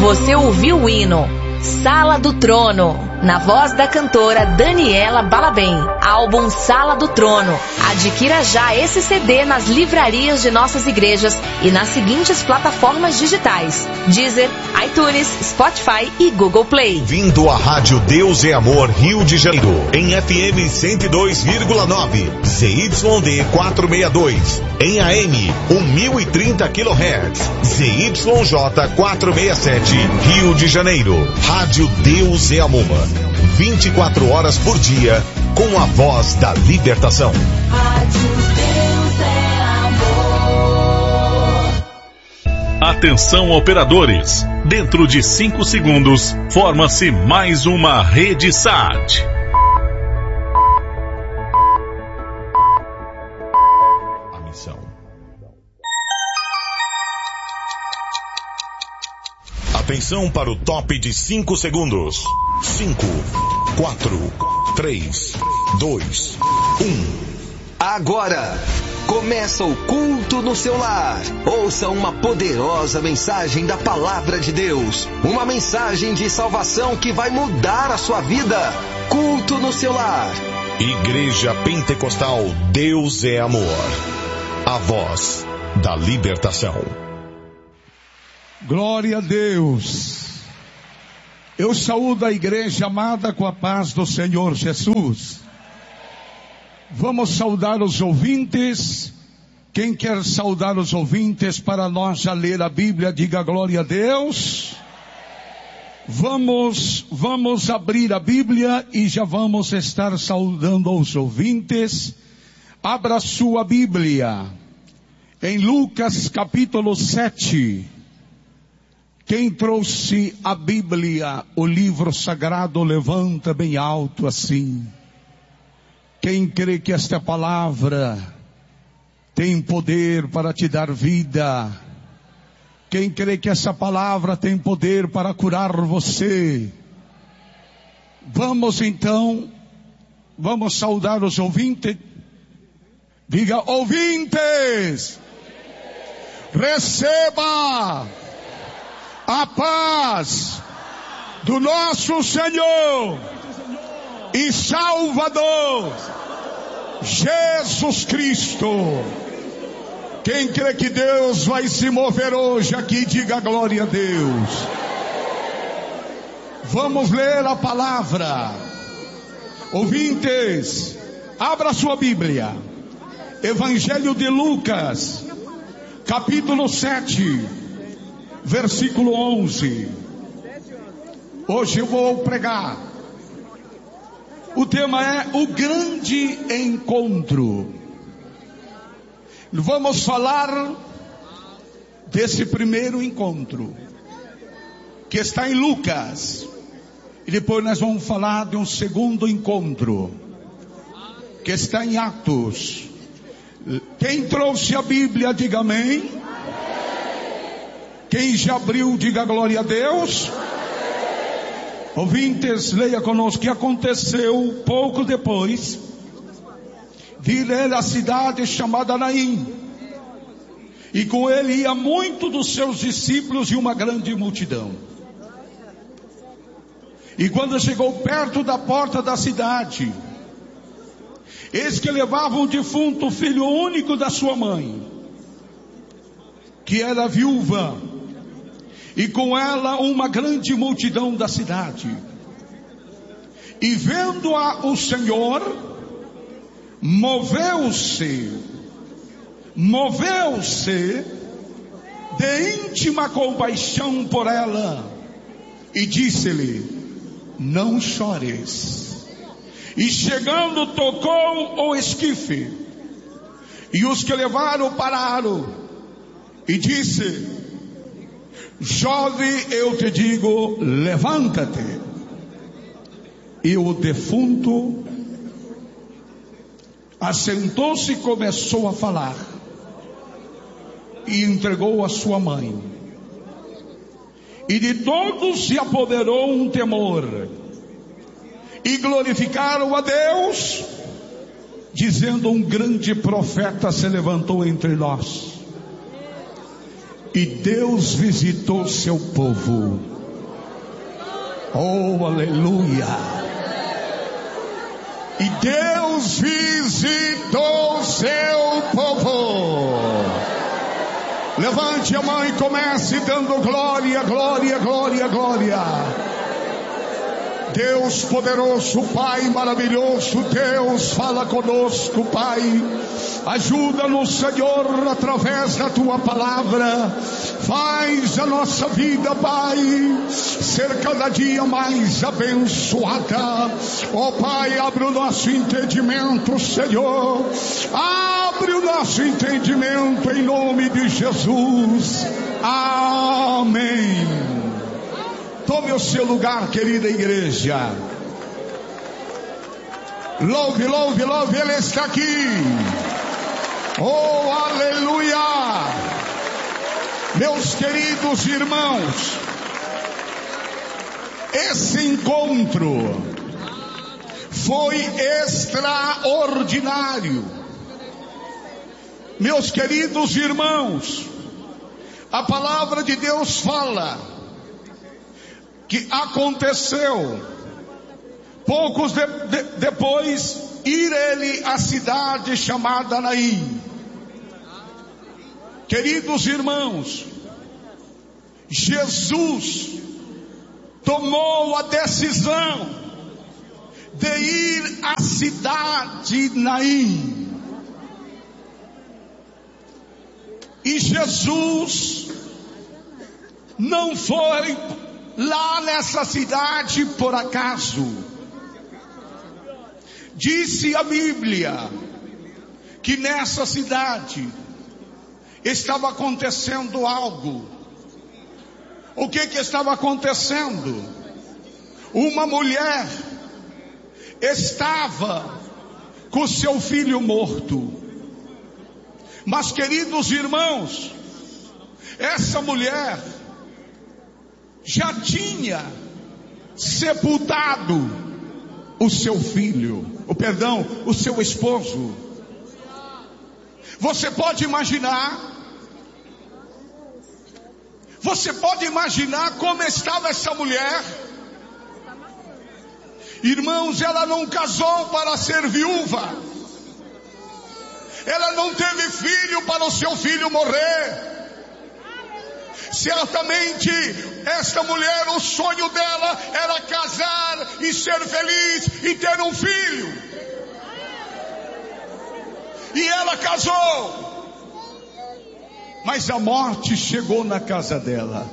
Você ouviu o hino Sala do Trono, na voz da cantora Daniela Balabem. Álbum Sala do Trono. Adquira já esse CD nas livrarias de nossas igrejas e nas seguintes plataformas digitais: Deezer, iTunes, Spotify e Google Play. Vindo à Rádio Deus é Amor, Rio de Janeiro, em FM 102,9, ZYD 462, em AM 1030 kHz, ZYJ 467, Rio de Janeiro. Rádio Deus é Amor, 24 horas por dia, com a voz da libertação. Rádio Deus é Amor. Atenção, operadores. Dentro de 5 segundos, forma-se mais uma rede SAT. A missão. Atenção para o top de 5 segundos. 5, 4, 3, 2, 1. Agora começa o culto no seu lar. Ouça uma poderosa mensagem da palavra de Deus. Uma mensagem de salvação que vai mudar a sua vida. Culto no seu lar. Igreja Pentecostal Deus é Amor. A voz da libertação. Glória a Deus. Eu saúdo a igreja amada com a paz do Senhor Jesus. Vamos saudar os ouvintes. Quem quer saudar os ouvintes para nós já ler a Bíblia, diga glória a Deus. Vamos abrir a Bíblia e já vamos estar saudando os ouvintes. Abra sua Bíblia em Lucas capítulo 7. Quem trouxe a Bíblia, o livro sagrado, levanta bem alto assim. Quem crê que esta palavra tem poder para te dar vida? Quem crê que essa palavra tem poder para curar você? Vamos então, vamos saudar os ouvintes. Diga, ouvintes, receba a paz do nosso Senhor e Salvador Jesus Cristo. Quem crê que Deus vai se mover hoje aqui, diga glória a Deus. Vamos ler a palavra. Ouvintes, abra sua Bíblia. Evangelho de Lucas, capítulo 7, versículo 11. Hoje eu vou pregar. O tema é o grande encontro. Vamos falar desse primeiro encontro, que está em Lucas. E depois nós vamos falar de um segundo encontro, que está em Atos. Quem trouxe a Bíblia, diga amém. Quem já abriu, diga glória a Deus. Ouvintes, leia conosco. O que aconteceu pouco depois de ir à cidade chamada Naim, e com ele ia muito dos seus discípulos e uma grande multidão. E quando chegou perto da porta da cidade, eis que levava um defunto filho único da sua mãe, que era viúva, e com ela uma grande multidão da cidade. E vendo-a o Senhor, moveu-se de íntima compaixão por ela, e disse-lhe: não chores. E chegando, tocou o esquife, e os que levaram pararam, e disse: jovem, eu te digo, levanta-te. E o defunto assentou-se e começou a falar, e entregou a sua mãe. E de todos se apoderou um temor, e glorificaram a Deus, dizendo: um grande profeta se levantou entre nós. e Deus visitou seu povo. Oh, aleluia! E Deus visitou seu povo. Levante a mão e comece dando glória, glória, glória, glória. Deus poderoso, Pai maravilhoso, Deus fala conosco, Pai. Ajuda-nos, Senhor, através da Tua palavra. Faz a nossa vida, Pai, ser cada dia mais abençoada. Ó Pai, abre o nosso entendimento, Senhor. Abre o nosso entendimento em nome de Jesus. Amém. Tome o seu lugar, querida igreja. Louve, louve, louve, Ele está aqui. Oh, aleluia. Meus queridos irmãos, esse encontro foi extraordinário. Meus queridos irmãos, a palavra de Deus fala que aconteceu poucos depois ir ele à cidade chamada Naim. Queridos irmãos, Jesus tomou a decisão de ir à cidade de Naim. E Jesus não foi lá nessa cidade por acaso. Disse a Bíblia que nessa cidade estava acontecendo algo. O que estava acontecendo? Uma mulher estava com seu filho morto. Mas, queridos irmãos, essa mulher já tinha sepultado o seu filho, o seu esposo. Você pode imaginar como estava essa mulher? Irmãos, ela não casou para ser viúva. Ela não teve filho para o seu filho morrer. Certamente esta mulher, o sonho dela era casar e ser feliz e ter um filho. E ela casou. Mas a morte chegou na casa dela.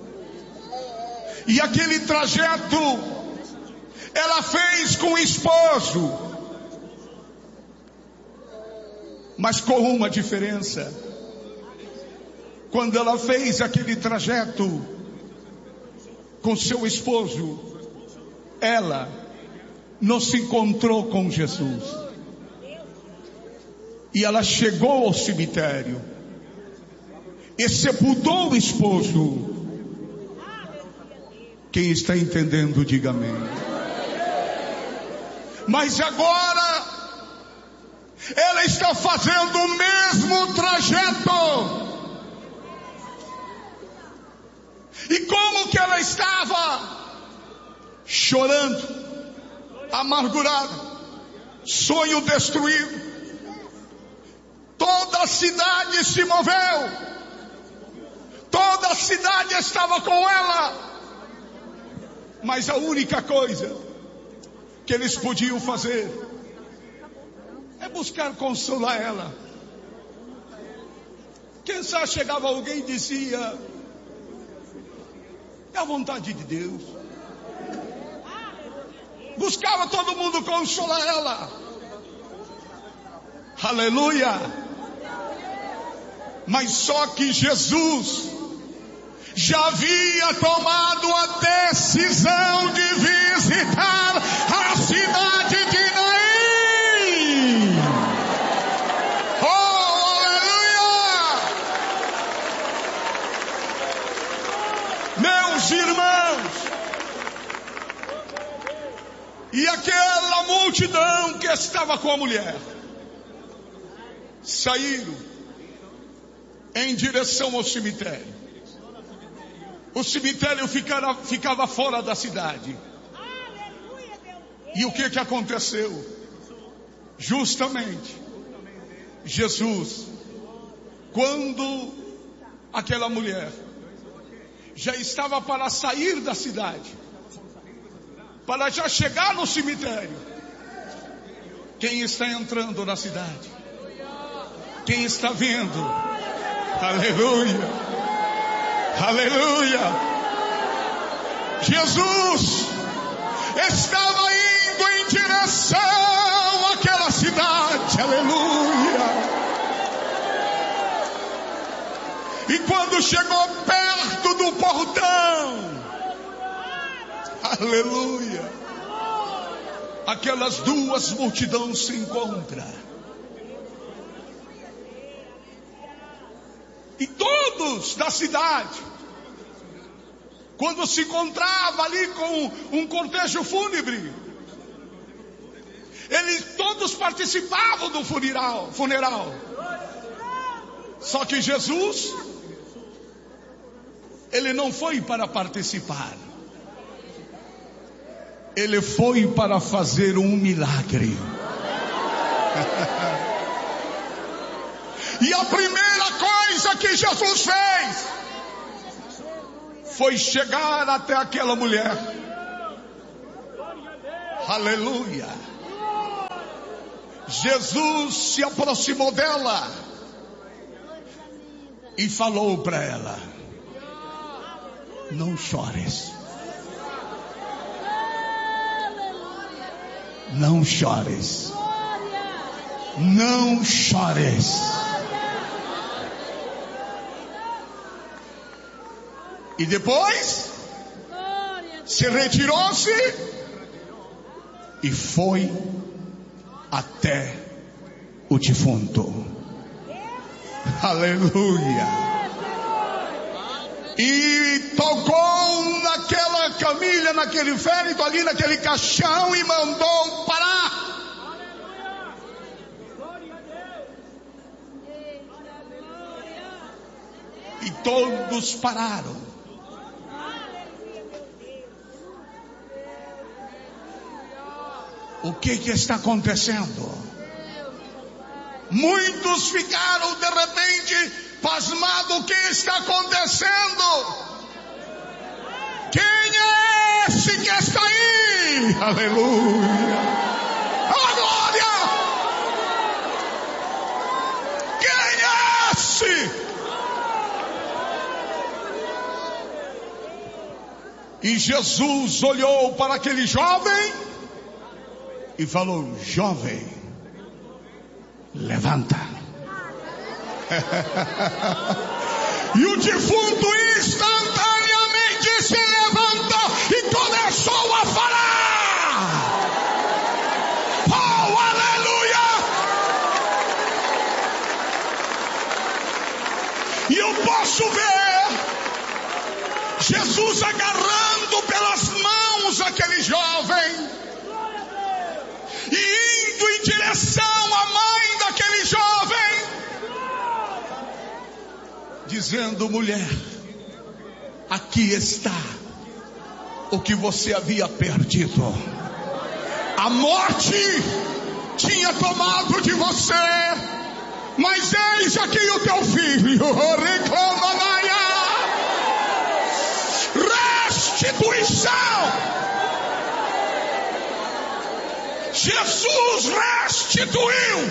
E aquele trajeto ela fez com o esposo. Mas com uma diferença. Quando ela fez aquele trajeto com seu esposo, ela não se encontrou com Jesus. E ela chegou ao cemitério e sepultou o esposo. Quem está entendendo, diga amém. Mas agora ela está fazendo o mesmo trajeto. E como que ela estava? Chorando, amargurada, sonho destruído. Toda a cidade se moveu. Toda a cidade estava com ela. Mas a única coisa que eles podiam fazer é buscar consolar ela. Quem sabe chegava alguém e dizia: é a vontade de Deus. Buscava todo mundo consolar ela. Aleluia. Mas só que Jesus já havia tomado a decisão de visitar a cidade de Naim. Oh, aleluia! Meus irmãos, e aquela multidão que estava com a mulher saíram em direção ao cemitério. O cemitério ficava fora da cidade. E o que aconteceu? Justamente, Jesus, quando aquela mulher já estava para sair da cidade, para já chegar no cemitério, quem está entrando na cidade? Quem está vindo? Aleluia! Aleluia! Jesus estava indo em direção àquela cidade. Aleluia! E quando chegou perto do portão, aleluia, aquelas duas multidões se encontram. E todos da cidade, quando se encontrava ali com um cortejo fúnebre, eles todos participavam do funeral. Só que Jesus, ele não foi para participar. Ele foi para fazer um milagre. E a primeira coisa que Jesus fez foi chegar até aquela mulher. Aleluia! Jesus se aproximou dela e falou para ela: não chores. Não chores. Não chores. E depois se retirou-se e foi até o defunto. Aleluia! E tocou naquela camilha, naquele féretro ali, naquele caixão, e mandou parar. E todos pararam. O que está acontecendo? Muitos ficaram de repente pasmados. O que está acontecendo? Quem é esse que está aí? Aleluia! A glória! Quem é esse? E Jesus olhou para aquele jovem e falou: jovem, levanta. E o defunto instantaneamente se levantou e começou a falar. Oh, aleluia! E eu posso ver Jesus agarrando pelas mãos aquele jovem e indo em direção à mãe daquele jovem, dizendo: mulher, aqui está o que você havia perdido. A morte tinha tomado de você, mas eis aqui o teu filho. Restituição. Jesus restituiu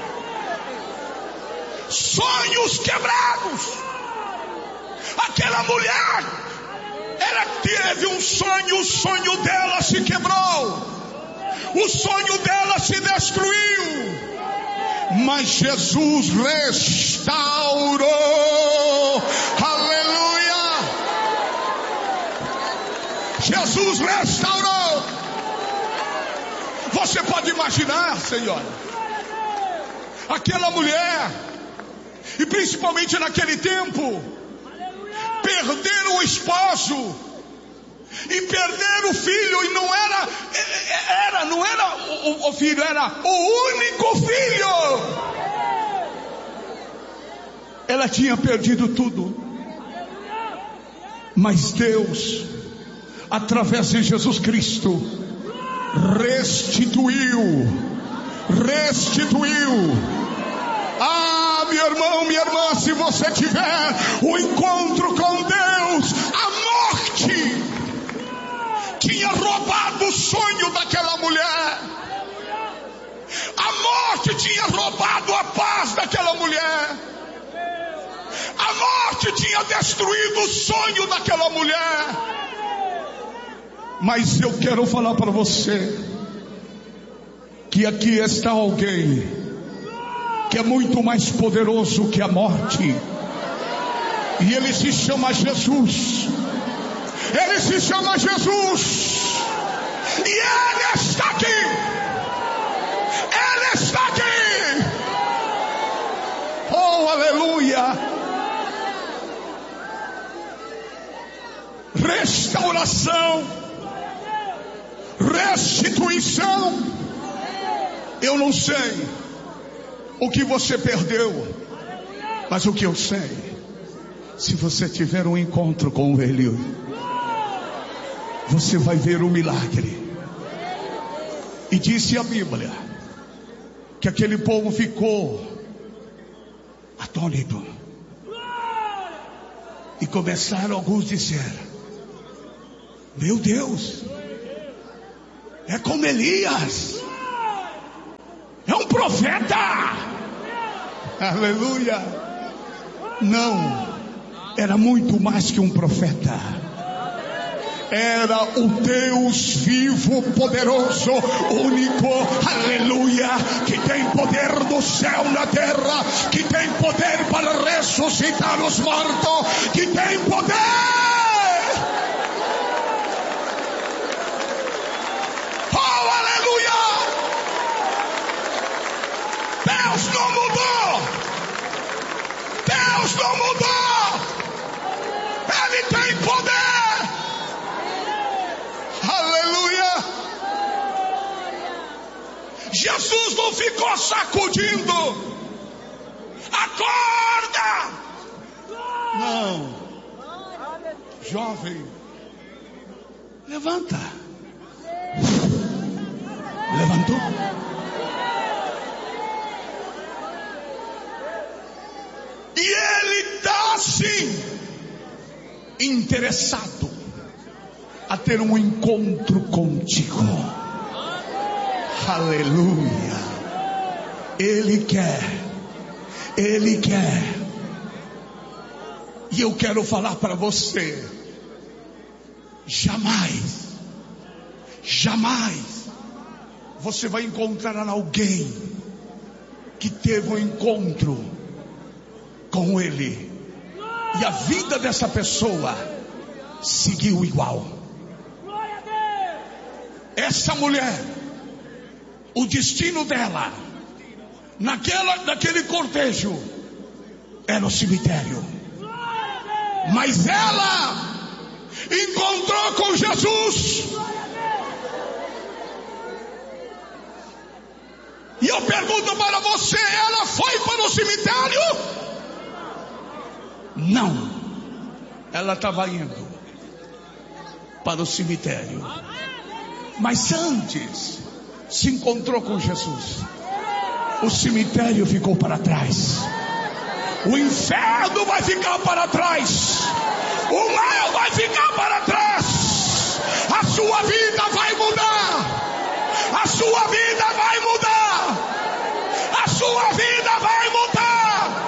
sonhos quebrados. Aquela mulher, ela teve um sonho, o sonho dela se quebrou, o sonho dela se destruiu, mas Jesus restaurou. Aleluia! Jesus restaurou. Você pode imaginar, Senhor, aquela mulher, e principalmente naquele tempo, perder o esposo e perder o filho, e não era o filho, era o único filho. Ela tinha perdido tudo. Mas Deus, através de Jesus Cristo, restituiu. Ah, meu irmão, minha irmã, se você tiver um encontro com Deus, a morte tinha roubado o sonho daquela mulher. A morte tinha roubado a paz daquela mulher. A morte tinha destruído o sonho daquela mulher. Mas eu quero falar para você que aqui está alguém que é muito mais poderoso que a morte. E ele se chama Jesus. Ele se chama Jesus. E ele está aqui. Ele está aqui. Oh, aleluia. Restauração, restituição. Eu não sei o que você perdeu, mas o que eu sei, se você tiver um encontro com Ele, você vai ver o milagre. E disse a Bíblia que aquele povo ficou atônito. E começaram alguns a dizer: meu Deus, é como Elias, é um profeta. Aleluia. Não, era muito mais que um profeta. Era o Deus vivo, poderoso, único, aleluia, que tem poder no céu, na terra, que tem poder para ressuscitar os mortos, que tem poder. Oh, aleluia! Deus não mudou. Deus não mudou. Ele tem poder. Aleluia. Jesus não ficou sacudindo. Acorda. Não. Jovem, levanta. Levantou. E ele está assim, interessado a ter um encontro contigo. Aleluia. Ele quer. E eu quero falar para você: jamais você vai encontrar alguém que teve um encontro com Ele e a vida dessa pessoa seguiu igual. Essa mulher, o destino dela naquele cortejo era o cemitério, mas ela encontrou com Jesus. E eu pergunto para você: ela foi para o cemitério? Não, ela estava indo para o cemitério, mas antes se encontrou com Jesus. O cemitério ficou para trás, o inferno vai ficar para trás, o mal vai ficar para trás. A sua vida vai mudar, a sua vida vai mudar, a sua vida vai mudar.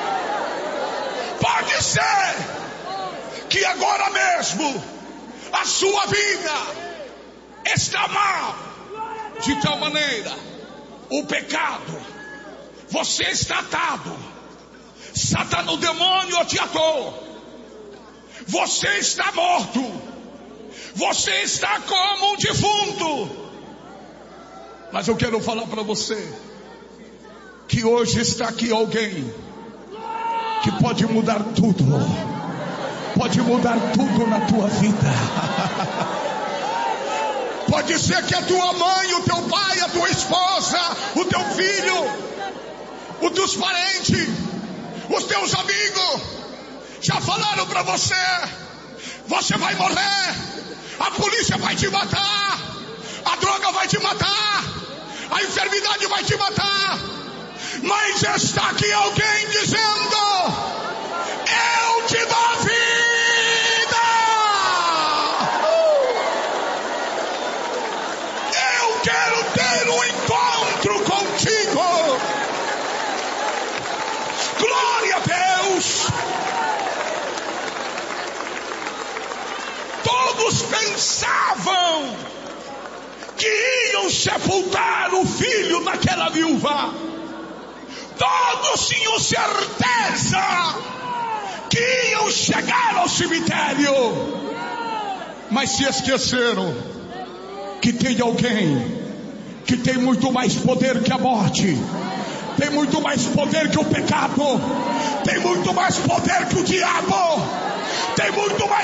Pode ser que agora mesmo a sua vida está mal, de tal maneira, o pecado, você está atado, Satanás, o demônio te atou, você está morto, você está como um defunto. Mas eu quero falar para você que hoje está aqui alguém que pode mudar tudo. Pode mudar tudo na tua vida. Pode ser que a tua mãe, o teu pai, a tua esposa, o teu filho, os teus parentes Os teus amigos já falaram para você: você vai morrer, a polícia vai te matar, a droga vai te matar, a enfermidade vai te matar. Mas está aqui alguém dizendo: eu te dou a vida. Eu quero ter um encontro contigo. Glória a Deus. Todos pensavam que iam sepultar o filho daquela viúva. Todos tinham certeza que iam chegar ao cemitério, mas se esqueceram que tem alguém que tem muito mais poder que a morte, tem muito mais poder que o pecado, tem muito mais poder que o diabo, tem muito mais